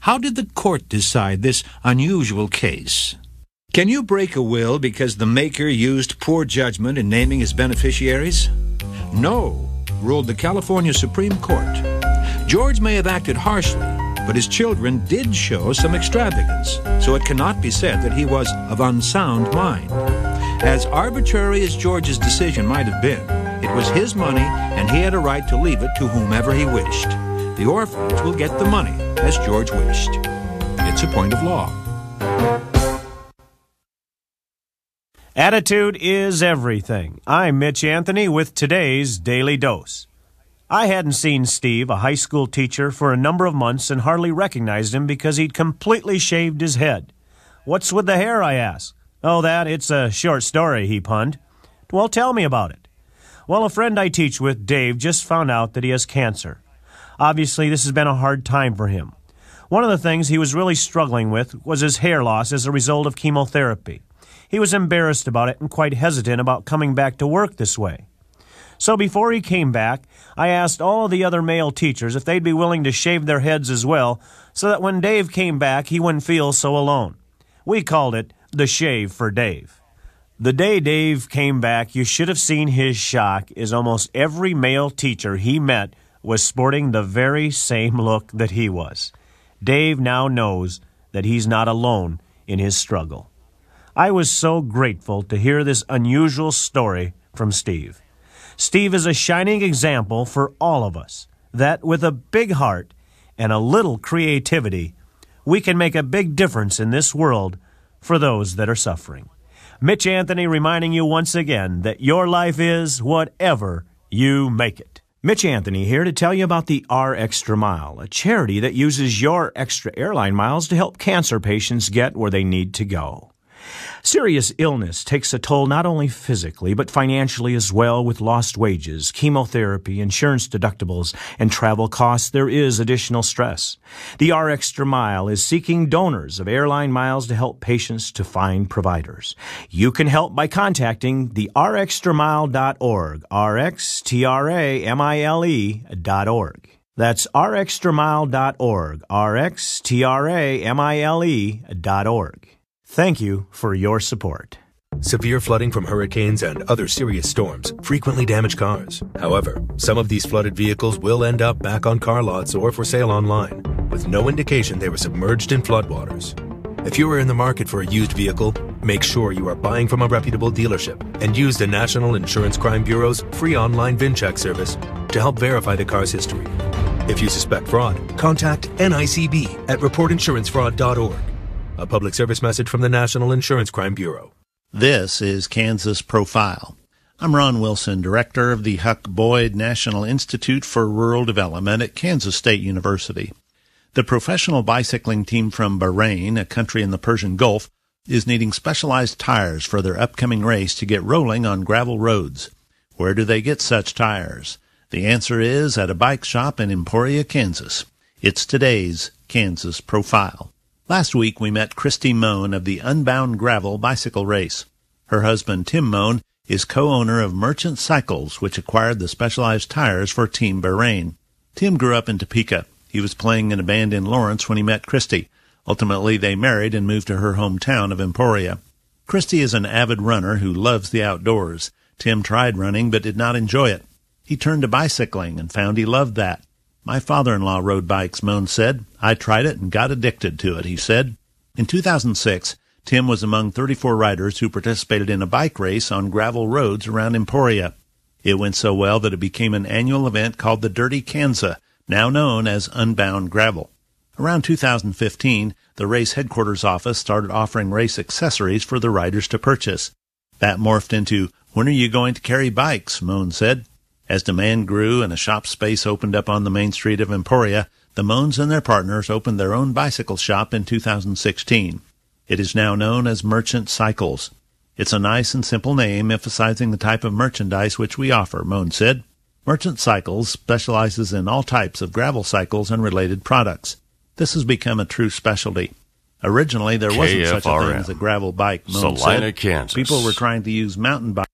How did the court decide this unusual case? Can you break a will because the maker used poor judgment in naming his beneficiaries? No, ruled the California Supreme Court. George may have acted harshly, but his children did show some extravagance, so it cannot be said that he was of unsound mind. As arbitrary as George's decision might have been, it was his money, and he had a right to leave it to whomever he wished. The orphans will get the money, as George wished. It's a point of law. Attitude is everything. I'm Mitch Anthony with today's Daily Dose. I hadn't seen Steve, a high school teacher, for a number of months and hardly recognized him because he'd completely shaved his head. "What's with the hair?" I asked. "Oh, it's a short story," he punned. "Well, tell me about it." Well, a friend I teach with, Dave, just found out that he has cancer. Obviously, this has been a hard time for him. One of the things he was really struggling with was his hair loss as a result of chemotherapy. He was embarrassed about it and quite hesitant about coming back to work this way. So before he came back, I asked all of the other male teachers if they'd be willing to shave their heads as well, so that when Dave came back, he wouldn't feel so alone. We called it the Shave for Dave. The day Dave came back, you should have seen his shock, as almost every male teacher he met was sporting the very same look that he was. Dave now knows that he's not alone in his struggle. I was so grateful to hear this unusual story from Steve. Steve is a shining example for all of us, that with a big heart and a little creativity, we can make a big difference in this world for those that are suffering. Mitch Anthony reminding you once again that your life is whatever you make it. Mitch Anthony here to tell you about the R Extra Mile, a charity that uses your extra airline miles to help cancer patients get where they need to go. Serious illness takes a toll not only physically, but financially as well. With lost wages, chemotherapy, insurance deductibles, and travel costs, there is additional stress. The R Extra Mile is seeking donors of airline miles to help patients to find providers. You can help by contacting the rxtramile.org, rxtramile.org. That's rxtramile.org, rxtramile.org. Thank you for your support. Severe flooding from hurricanes and other serious storms frequently damage cars. However, some of these flooded vehicles will end up back on car lots or for sale online, with no indication they were submerged in floodwaters. If you are in the market for a used vehicle, make sure you are buying from a reputable dealership and use the National Insurance Crime Bureau's free online VIN check service to help verify the car's history. If you suspect fraud, contact NICB at reportinsurancefraud.org. A public service message from the National Insurance Crime Bureau. This is Kansas Profile. I'm Ron Wilson, director of the Huck Boyd National Institute for Rural Development at Kansas State University. The professional bicycling team from Bahrain, a country in the Persian Gulf, is needing specialized tires for their upcoming race to get rolling on gravel roads. Where do they get such tires? The answer is at a bike shop in Emporia, Kansas. It's today's Kansas Profile. Last week, we met Christy Moan of the Unbound Gravel bicycle race. Her husband, Tim Moan, is co-owner of Merchant Cycles, which acquired the specialized tires for Team Bahrain. Tim grew up in Topeka. He was playing in a band in Lawrence when he met Christy. Ultimately, they married and moved to her hometown of Emporia. Christy is an avid runner who loves the outdoors. Tim tried running but did not enjoy it. He turned to bicycling and found he loved that. My father-in-law rode bikes, Moan said. I tried it and got addicted to it, he said. In 2006, Tim was among 34 riders who participated in a bike race on gravel roads around Emporia. It went so well that it became an annual event called the Dirty Kanza, now known as Unbound Gravel. Around 2015, the race headquarters office started offering race accessories for the riders to purchase. That morphed into, "When are you going to carry bikes?" Moan said. As demand grew and a shop space opened up on the main street of Emporia, the Moans and their partners opened their own bicycle shop in 2016. It is now known as Merchant Cycles. It's a nice and simple name, emphasizing the type of merchandise which we offer, Moan said. Merchant Cycles specializes in all types of gravel cycles and related products. This has become a true specialty. Originally, there wasn't such a thing as a gravel bike, Moan Salina, said. Kansas. People were trying to use mountain bikes.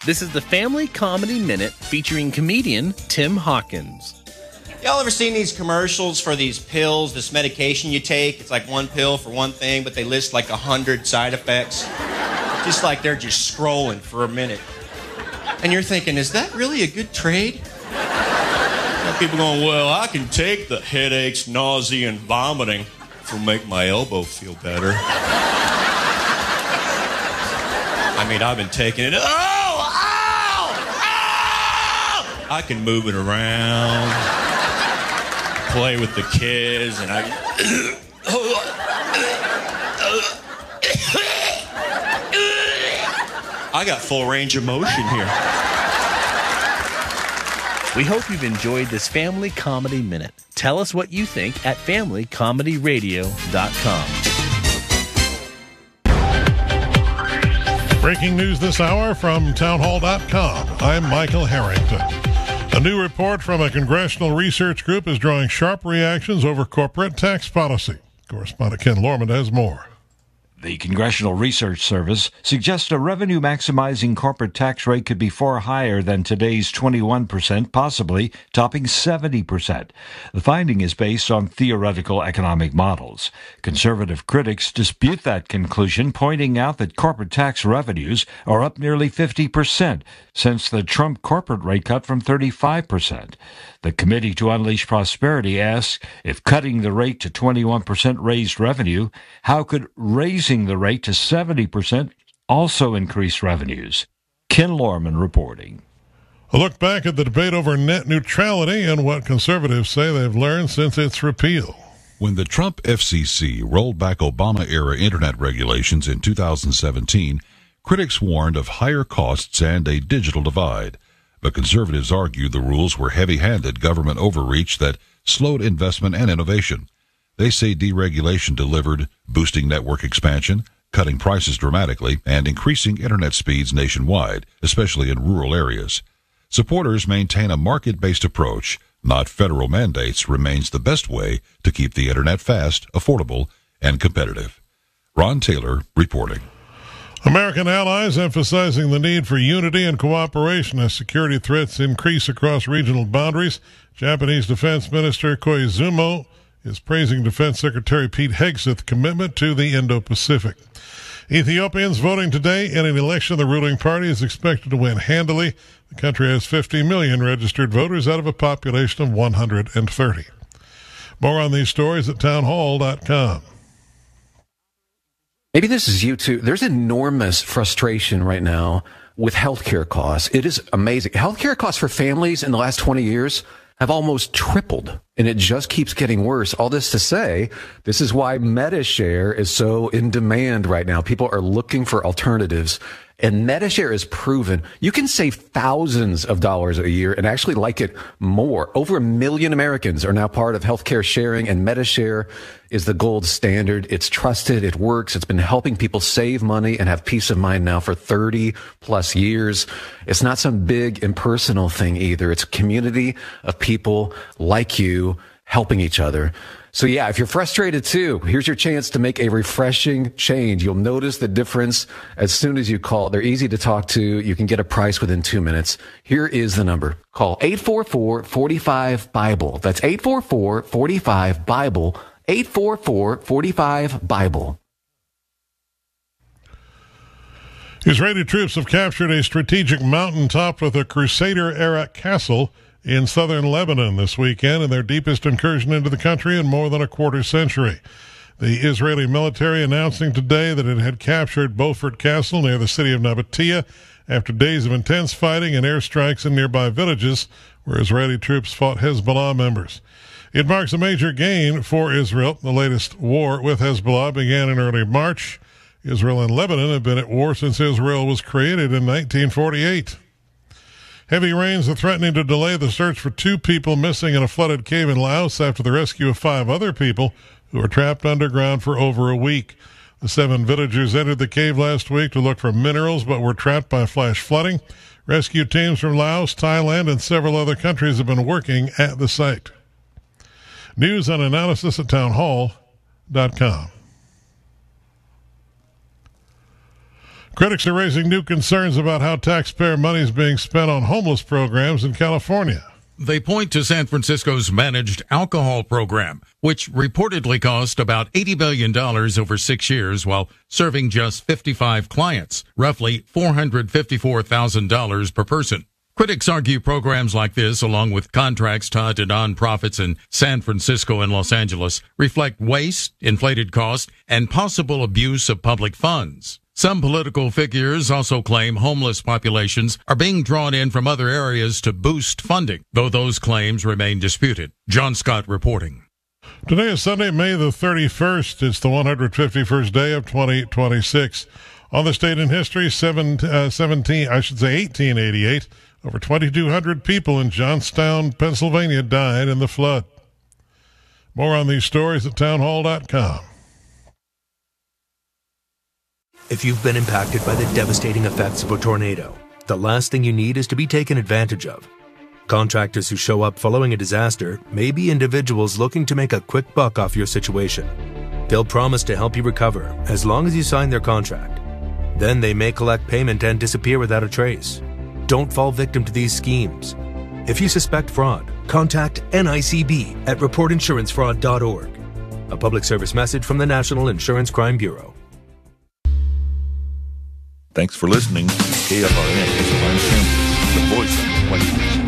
This is the Family Comedy Minute featuring comedian Tim Hawkins. Y'all ever seen these commercials for these pills, this medication you take? It's like one pill for one thing, but they list like 100 side effects. Just like they're just scrolling for a minute. And you're thinking, is that really a good trade? People going, well, I can take the headaches, nausea, and vomiting, which will make my elbow feel better. I mean, I've been taking it. Oh! I can move it around, play with the kids, and I got full range of motion here. We hope you've enjoyed this Family Comedy Minute. Tell us what you think at FamilyComedyRadio.com. Breaking news this hour from townhall.com. I'm Michael Harrington. A new report from a congressional research group is drawing sharp reactions over corporate tax policy. Correspondent Ken Lorman has more. The Congressional Research Service suggests a revenue-maximizing corporate tax rate could be far higher than today's 21%, possibly topping 70%. The finding is based on theoretical economic models. Conservative critics dispute that conclusion, pointing out that corporate tax revenues are up nearly 50% since the Trump corporate rate cut from 35%. The Committee to Unleash Prosperity asks, if cutting the rate to 21% raised revenue, how could raising the rate to 70% also increase revenues? Ken Lorman reporting. A look back at the debate over net neutrality and what conservatives say they've learned since its repeal. When the Trump FCC rolled back Obama-era internet regulations in 2017, critics warned of higher costs and a digital divide. But conservatives argued the rules were heavy-handed government overreach that slowed investment and innovation. They say deregulation delivered boosting network expansion, cutting prices dramatically, and increasing internet speeds nationwide, especially in rural areas. Supporters maintain a market-based approach, not federal mandates, remains the best way to keep the internet fast, affordable, and competitive. Ron Taylor reporting. American allies emphasizing the need for unity and cooperation as security threats increase across regional boundaries. Japanese Defense Minister Koizumi is praising Defense Secretary Pete Hegseth's commitment to the Indo-Pacific. Ethiopians voting today in an election the ruling party is expected to win handily. The country has 50 million registered voters out of a population of 130. More on these stories at townhall.com. Maybe this is you too. There's enormous frustration right now with healthcare costs. It is amazing. Healthcare costs for families in the last 20 years have almost tripled, and it just keeps getting worse. All this to say, this is why MediShare is so in demand right now. People are looking for alternatives, and MediShare is proven you can save thousands of dollars a year and actually like it more. Over 1 million Americans are now part of healthcare sharing, and MediShare is the gold standard. It's trusted. It works. It's been helping people save money and have peace of mind now for 30 plus years. It's not some big impersonal thing either. It's a community of people like you helping each other. So yeah, if you're frustrated too, here's your chance to make a refreshing change. You'll notice the difference as soon as you call. They're easy to talk to. You can get a price within 2 minutes. Here is the number. Call 844-45-BIBLE. That's 844-45-BIBLE. 844-45-BIBLE. Israeli troops have captured a strategic mountaintop with a Crusader-era castle in southern Lebanon this weekend in their deepest incursion into the country in more than a quarter century. The Israeli military announcing today that it had captured Beaufort Castle near the city of Nabatea after days of intense fighting and airstrikes in nearby villages where Israeli troops fought Hezbollah members. It marks a major gain for Israel. The latest war with Hezbollah began in early March. Israel and Lebanon have been at war since Israel was created in 1948. Heavy rains are threatening to delay the search for 2 people missing in a flooded cave in Laos after the rescue of 5 other people who were trapped underground for over a week. The 7 villagers entered the cave last week to look for minerals but were trapped by flash flooding. Rescue teams from Laos, Thailand, and several other countries have been working at the site. News and analysis at townhall.com. Critics are raising new concerns about how taxpayer money is being spent on homeless programs in California. They point to San Francisco's managed alcohol program, which reportedly cost about $80 billion over 6 years while serving just 55 clients, roughly $454,000 per person. Critics argue programs like this, along with contracts tied to nonprofits in San Francisco and Los Angeles, reflect waste, inflated costs, and possible abuse of public funds. Some political figures also claim homeless populations are being drawn in from other areas to boost funding, though those claims remain disputed. John Scott reporting. Today is Sunday, May the 31st. It's the 151st day of 2026. On this date in history, 1888, over 2,200 people in Johnstown, Pennsylvania died in the flood. More on these stories at townhall.com. If you've been impacted by the devastating effects of a tornado, the last thing you need is to be taken advantage of. Contractors who show up following a disaster may be individuals looking to make a quick buck off your situation. They'll promise to help you recover as long as you sign their contract. Then they may collect payment and disappear without a trace. Don't fall victim to these schemes. If you suspect fraud, contact NICB at reportinsurancefraud.org. A public service message from the National Insurance Crime Bureau. Thanks for listening to KFRN, the voice of Plains.